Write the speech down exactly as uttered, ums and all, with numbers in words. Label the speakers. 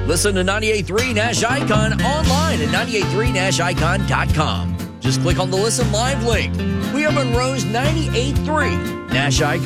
Speaker 1: Listen to ninety-eight point three Nash Icon online at ninety-eight point three nash icon dot com. Just click on the Listen Live link. We are Monroe's ninety-eight point three Nash Icon.